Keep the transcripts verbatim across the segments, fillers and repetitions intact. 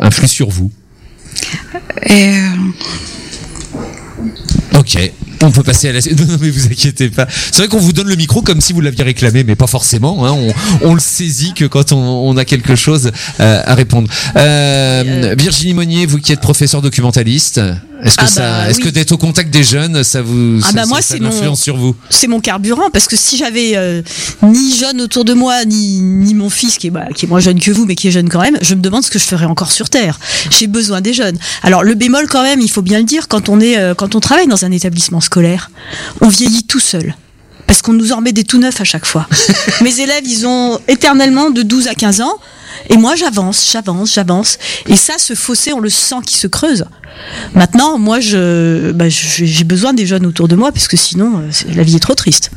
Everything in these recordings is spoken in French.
influent sur vous? Et euh... Ok. On peut passer à la suite. Non, non, mais vous inquiétez pas. C'est vrai qu'on vous donne le micro comme si vous l'aviez réclamé, mais pas forcément. Hein. On, on le saisit que quand on, on a quelque chose euh, à répondre. Euh, Virginie Monnier, vous qui êtes professeure documentaliste, est-ce que ah ça, bah, est-ce oui. que d'être au contact des jeunes, ça vous, ah ça, bah moi, ça, ça c'est influence mon, sur vous? C'est mon carburant, parce que si j'avais euh, ni jeunes autour de moi, ni, ni mon fils qui est, bah, qui est moins jeune que vous, mais qui est jeune quand même, je me demande ce que je ferais encore sur Terre. J'ai besoin des jeunes. Alors le bémol quand même, il faut bien le dire, quand on est, euh, quand on travaille dans un établissement scolaire, on vieillit tout seul. Parce qu'on nous en remet des tout neufs à chaque fois. Mes élèves, ils ont éternellement de douze à quinze ans. Et moi, j'avance, j'avance, j'avance. Et ça, ce fossé, on le sent qui se creuse. Maintenant, moi, je, bah, j'ai besoin des jeunes autour de moi, parce que sinon, la vie est trop triste.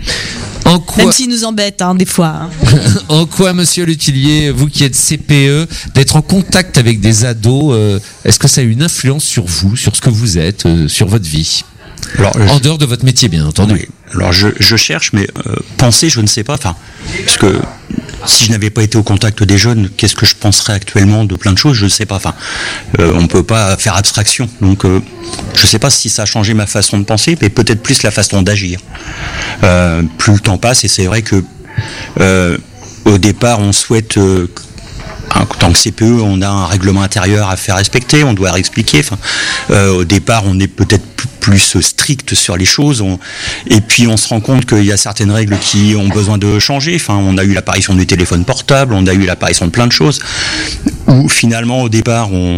En quoi... Même s'ils nous embêtent, hein, des fois. Hein. En quoi, monsieur Letillier, vous qui êtes C P E, d'être en contact avec des ados, euh, est-ce que ça a une influence sur vous, sur ce que vous êtes, euh, sur votre vie? Alors, en je... dehors de votre métier, bien entendu. Oui. Alors je, je cherche, mais euh, penser, je ne sais pas. Enfin, parce que si je n'avais pas été au contact des jeunes, qu'est-ce que je penserais actuellement de plein de choses? Je ne sais pas. Enfin, euh, on ne peut pas faire abstraction. Donc, euh, je ne sais pas si ça a changé ma façon de penser, mais peut-être plus la façon d'agir. Euh, plus le temps passe, et c'est vrai que euh, au départ, on souhaite. Euh, En tant que C P E, on a un règlement intérieur à faire respecter, on doit expliquer. Enfin, euh, au départ, on est peut-être plus strict sur les choses, on, et puis on se rend compte qu'il y a certaines règles qui ont besoin de changer. Enfin, on a eu l'apparition du téléphone portable, on a eu l'apparition de plein de choses, où finalement, au départ, on...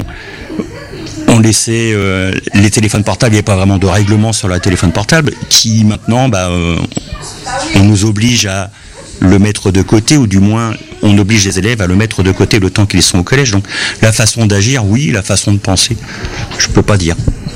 on laissait euh, les téléphones portables, il n'y avait pas vraiment de règlement sur le téléphone portable, qui maintenant, bah, euh, on nous oblige à le mettre de côté, ou du moins on oblige les élèves à le mettre de côté le temps qu'ils sont au collège. Donc la façon d'agir, oui, la façon de penser, je peux pas dire.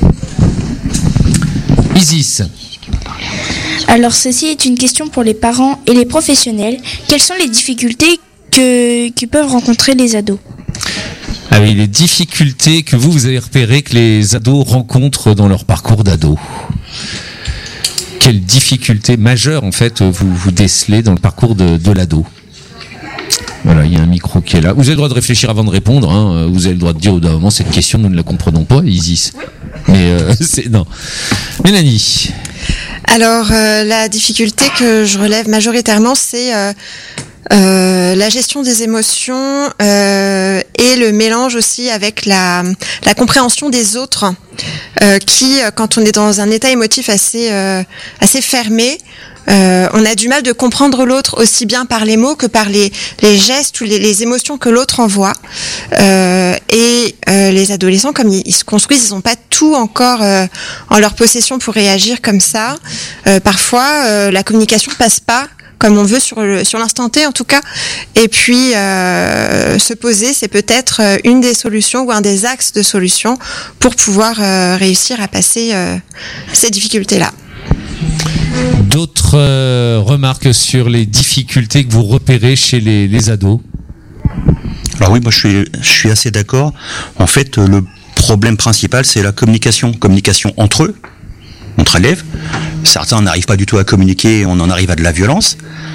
Isis. Alors ceci est une question pour les parents et les professionnels. Quelles sont les difficultés que, que peuvent rencontrer les ados ? Ah oui, les difficultés que vous, vous avez repérées que les ados rencontrent dans leur parcours d'ado. Quelles difficultés majeures, en fait, vous, vous décelez dans le parcours de, de l'ado? Voilà, il y a un micro qui est là. Vous avez le droit de réfléchir avant de répondre. Hein. Vous avez le droit de dire au d'un moment, cette question, nous ne la comprenons pas, Isis. Mais euh, c'est... Non. Mélanie. Alors, euh, la difficulté que je relève majoritairement, c'est... Euh, Euh, la gestion des émotions euh, et le mélange aussi avec la, la compréhension des autres euh, qui, quand on est dans un état émotif assez, euh, assez fermé, euh, on a du mal de comprendre l'autre aussi bien par les mots que par les, les gestes ou les, les émotions que l'autre envoie. Euh, et euh, les adolescents, comme ils, ils se construisent, ils n'ont pas tout encore euh, en leur possession pour réagir comme ça. Euh, parfois, euh, la communication passe pas comme on veut sur le, sur l'instant T en tout cas. Et puis euh, se poser, c'est peut-être une des solutions ou un des axes de solution pour pouvoir euh, réussir à passer euh, ces difficultés-là. D'autres euh, remarques sur les difficultés que vous repérez chez les, les ados? Alors oui, moi je suis, je suis assez d'accord. En fait, le problème principal, c'est la communication. Communication entre eux, entre élèves. Certains n'arrivent pas du tout à communiquer, on en arrive à de la violence.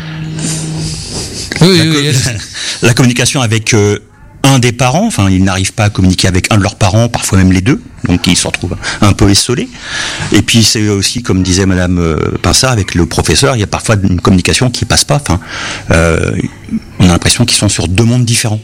Oui, la, oui, co- oui, la communication avec euh, un des parents, enfin ils n'arrivent pas à communiquer avec un de leurs parents, parfois même les deux, donc ils se retrouvent un peu essolés. Et puis c'est aussi, comme disait Madame euh, Pinsard, avec le professeur, il y a parfois une communication qui passe pas. Enfin, euh, on a l'impression qu'ils sont sur deux mondes différents.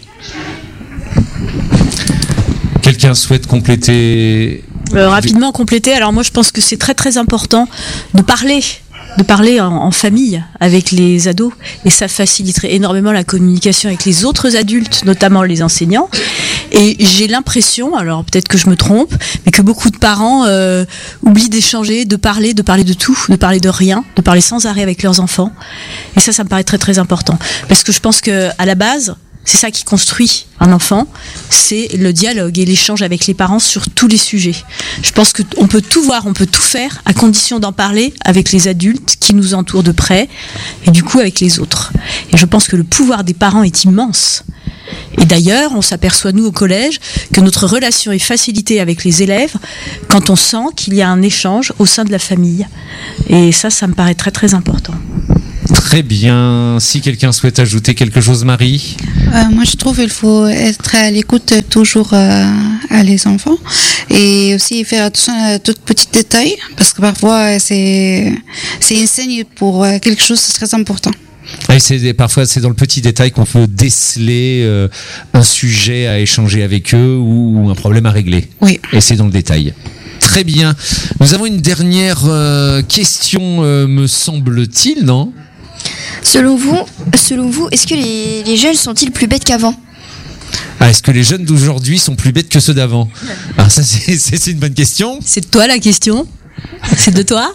Quelqu'un souhaite compléter? Euh, rapidement compléter. Alors moi je pense que c'est très très important de parler, de parler en, en famille avec les ados, et ça faciliterait énormément la communication avec les autres adultes, notamment les enseignants. Et j'ai l'impression, alors peut-être que je me trompe, mais que beaucoup de parents euh, oublient d'échanger, de parler, de parler de tout, de parler de rien, de parler sans arrêt avec leurs enfants. Et ça, ça me paraît très très important, parce que je pense que à la base, c'est ça qui construit un enfant, c'est le dialogue et l'échange avec les parents sur tous les sujets. Je pense qu'on peut tout voir, on peut tout faire, à condition d'en parler avec les adultes qui nous entourent de près, et du coup avec les autres. Et je pense que le pouvoir des parents est immense. Et d'ailleurs, on s'aperçoit, nous, au collège, que notre relation est facilitée avec les élèves quand on sent qu'il y a un échange au sein de la famille. Et ça, ça me paraît très très important. Très bien. Si quelqu'un souhaite ajouter quelque chose, Marie? Euh, moi, je trouve qu'il faut être à l'écoute toujours euh, à les enfants et aussi faire attention à tout petits détails parce que parfois c'est c'est un signe pour quelque chose de très important. Et c'est parfois c'est dans le petit détail qu'on peut déceler euh, un sujet à échanger avec eux ou un problème à régler. Oui. Et c'est dans le détail. Très bien. Nous avons une dernière euh, question, euh, me semble-t-il, non? Selon vous, selon vous, est-ce que les, les jeunes sont-ils plus bêtes qu'avant? Ah, est-ce que les jeunes d'aujourd'hui sont plus bêtes que ceux d'avant? Ah, ça c'est, c'est, c'est une bonne question. C'est de toi la question? C'est de toi?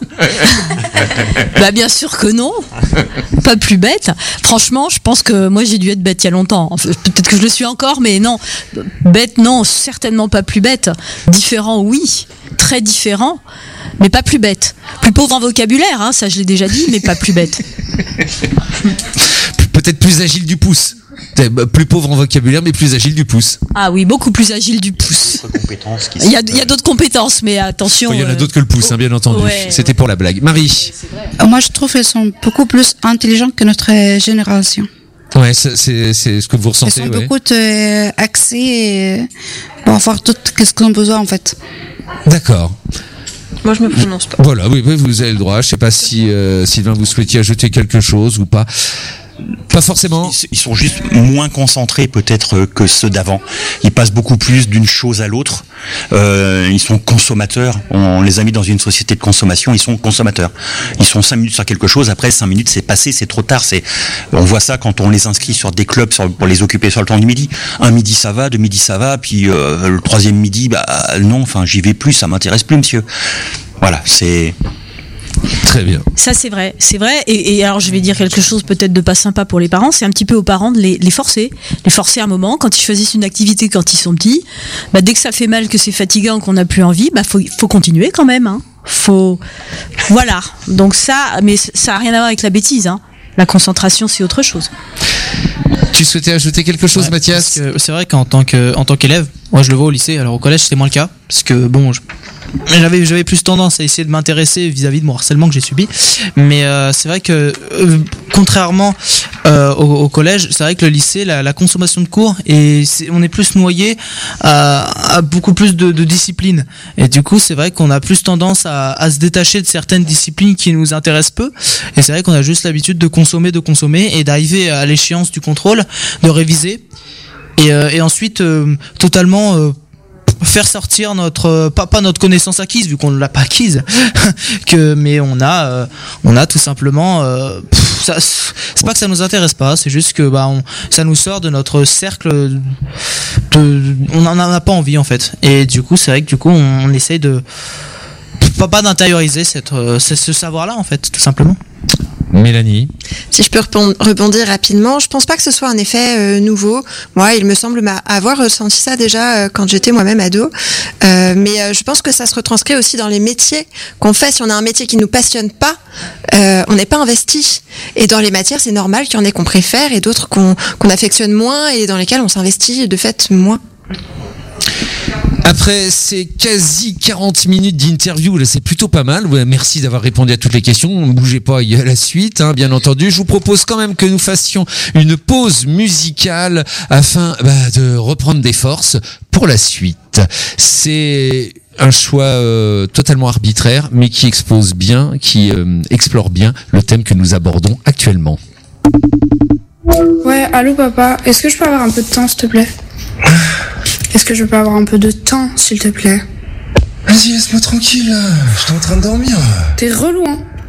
Bah bien sûr que non. Pas plus bête. Franchement, je pense que moi j'ai dû être bête il y a longtemps. Enfin, peut-être que je le suis encore, mais non. Bête, non, certainement pas plus bête. Différent, oui. Très différent, mais pas plus bête. Plus pauvre en vocabulaire, hein, ça je l'ai déjà dit, mais pas plus bête. Peut-être plus agile du pouce. Plus pauvre en vocabulaire, mais plus agile du pouce. Ah oui, beaucoup plus agile du pouce. Il y a, il y a d'autres compétences, mais attention. Il y en a euh... d'autres que le pouce, hein, bien entendu. Ouais, C'était pour la blague. Marie? Moi, je trouve qu'elles sont beaucoup plus intelligentes que notre génération. Ouais, c'est, c'est, c'est ce que vous ressentez. Elles sont ouais. beaucoup euh, axées pour avoir tout ce qu'on a besoin, en fait. D'accord. Moi, je me prononce pas. Voilà, oui, oui, vous avez le droit. Je sais pas si euh, Sylvain, vous souhaitiez ajouter quelque chose ou pas. Pas forcément. Ils sont juste moins concentrés peut-être que ceux d'avant. Ils passent beaucoup plus d'une chose à l'autre. Euh, ils sont consommateurs. On les a mis dans une société de consommation. Ils sont consommateurs. Ils sont cinq minutes sur quelque chose. Après cinq minutes, c'est passé, c'est trop tard. C'est. On voit ça quand on les inscrit sur des clubs sur, pour les occuper sur le temps du midi. Un midi ça va, deux midis ça va, puis euh, le troisième midi, bah non. Enfin, j'y vais plus. Ça m'intéresse plus, monsieur. Voilà, c'est. Très bien. Ça c'est vrai, c'est vrai. Et, et alors je vais dire quelque chose peut-être de pas sympa pour les parents, c'est un petit peu aux parents de les, les forcer, les forcer un moment quand ils choisissent une activité quand ils sont petits. Bah dès que ça fait mal, que c'est fatigant, qu'on n'a plus envie, bah faut faut continuer quand même. Hein. Faut voilà. Donc ça, mais ça a rien à voir avec la bêtise. Hein. La concentration c'est autre chose. Tu souhaitais ajouter quelque chose, ouais, Mathias? C'est vrai qu'en tant que en tant qu'élève, moi je le vois au lycée. Alors au collège c'était moins le cas parce que bon. Je... J'avais, j'avais plus tendance à essayer de m'intéresser vis-à-vis de mon harcèlement que j'ai subi, mais euh, c'est vrai que euh, contrairement euh, au, au collège, c'est vrai que le lycée, la, la consommation de cours, et c'est, on est plus noyé à, à beaucoup plus de, de disciplines, et du coup c'est vrai qu'on a plus tendance à, à se détacher de certaines disciplines qui nous intéressent peu, et c'est vrai qu'on a juste l'habitude de consommer, de consommer, et d'arriver à l'échéance du contrôle, de réviser, et, euh, et ensuite euh, totalement euh, faire sortir notre pas, pas notre connaissance acquise vu qu'on ne l'a pas acquise que mais on a euh, on a tout simplement euh, pff, ça, c'est pas que ça nous intéresse pas, c'est juste que bah on, ça nous sort de notre cercle de, on en a pas envie en fait, et du coup c'est vrai que du coup on, on essaye de pas, pas d'intérioriser cette, ce, ce savoir là en fait tout simplement. Mélanie. Si je peux rebondir rapidement, je pense pas que ce soit un effet euh, nouveau. Moi, il me semble avoir ressenti ça déjà euh, quand j'étais moi-même ado. Euh, mais euh, je pense que ça se retranscrit aussi dans les métiers qu'on fait. Si on a un métier qui nous passionne pas, euh, on n'est pas investi. Et dans les matières, c'est normal qu'il y en ait qu'on préfère et d'autres qu'on, qu'on affectionne moins et dans lesquelles on s'investit de fait moins. Après ces quasi quarante minutes d'interview, là, c'est plutôt pas mal. Ouais, merci d'avoir répondu à toutes les questions. Ne bougez pas, il y a la suite, hein, bien entendu. Je vous propose quand même que nous fassions une pause musicale afin bah, de reprendre des forces pour la suite. C'est un choix euh, totalement arbitraire, mais qui expose bien, qui euh, explore bien le thème que nous abordons actuellement. Ouais, allô papa, est-ce que je peux avoir un peu de temps, s'il te plaît? Est-ce que je peux avoir un peu de temps, s'il te plaît? Vas-y, laisse-moi tranquille, j'étais en train de dormir. T'es relou, hein?